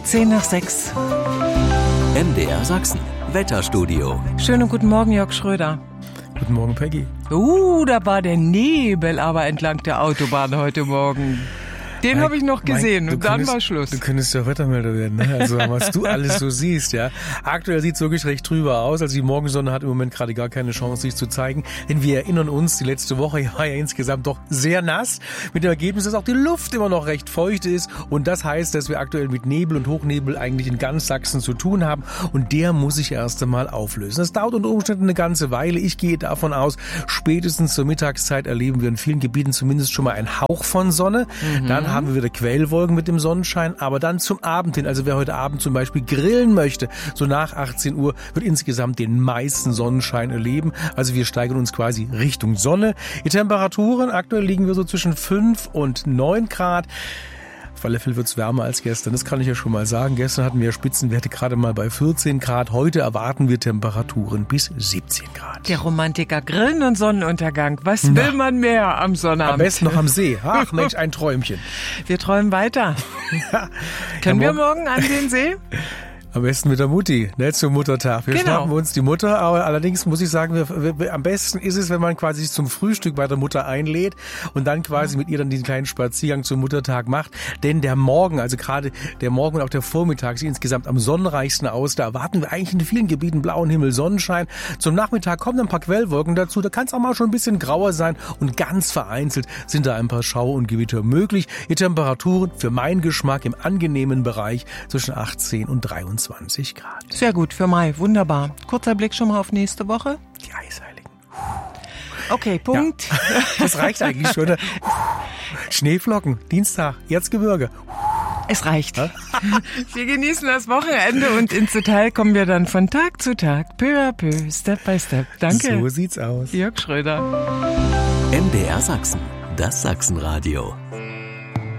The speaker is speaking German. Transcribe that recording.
6:10. MDR Sachsen, Wetterstudio. Schönen guten Morgen, Jörg Schröder. Guten Morgen, Peggy. Da war der Nebel aber entlang der Autobahn heute Morgen. Den habe ich noch gesehen und dann war Schluss. Du könntest ja Wettermelder werden, ne? Also was du alles so siehst, ja. Aktuell sieht es wirklich recht trüber aus. Also die Morgensonne hat im Moment gerade gar keine Chance, sich zu zeigen. Denn wir erinnern uns, die letzte Woche war ja insgesamt doch sehr nass. Mit dem Ergebnis, dass auch die Luft immer noch recht feucht ist. Und das heißt, dass wir aktuell mit Nebel und Hochnebel eigentlich in ganz Sachsen zu tun haben. Und der muss sich erst einmal auflösen. Das dauert unter Umständen eine ganze Weile. Ich gehe davon aus, spätestens zur Mittagszeit erleben wir in vielen Gebieten zumindest schon mal einen Hauch von Sonne. Dann haben wir wieder Quellwolken mit dem Sonnenschein, aber dann zum Abend hin, also wer heute Abend zum Beispiel grillen möchte, so nach 18 Uhr, wird insgesamt den meisten Sonnenschein erleben. Also wir steigern uns quasi Richtung Sonne. Die Temperaturen, aktuell liegen wir so zwischen 5 und 9 Grad. Auf alle Fälle wird es wärmer als gestern, das kann ich ja schon mal sagen. Gestern hatten wir Spitzenwerte gerade mal bei 14 Grad. Heute erwarten wir Temperaturen bis 17 Grad. Der Romantiker Grillen und Sonnenuntergang. Was will man mehr am Sonnabend? Am besten noch am See. Ach Mensch, ein Träumchen. Wir träumen weiter. Können wir morgen an den See? Am besten mit der Mutti, ne, zum Muttertag. Wir schnappen uns die Mutter, aber allerdings muss ich sagen, am besten ist es, wenn man quasi sich zum Frühstück bei der Mutter einlädt und dann quasi mit ihr dann diesen kleinen Spaziergang zum Muttertag macht. Denn der Morgen, also gerade der Morgen und auch der Vormittag sieht insgesamt am sonnenreichsten aus. Da erwarten wir eigentlich in vielen Gebieten blauen Himmel, Sonnenschein. Zum Nachmittag kommen ein paar Quellwolken dazu. Da kann es auch mal schon ein bisschen grauer sein und ganz vereinzelt sind da ein paar Schauer und Gewitter möglich. Die Temperaturen für meinen Geschmack im angenehmen Bereich zwischen 18 und 23 Grad. Sehr gut, für Mai, wunderbar. Kurzer Blick schon mal auf nächste Woche. Die Eisheiligen. Okay, Punkt. Ja, das reicht eigentlich schon. Schneeflocken, Dienstag, Erzgebirge. Es reicht. Wir genießen das Wochenende und ins Detail kommen wir dann von Tag zu Tag, peu à peu, Step by Step. Danke. So sieht's aus. Jörg Schröder. MDR Sachsen, das Sachsenradio.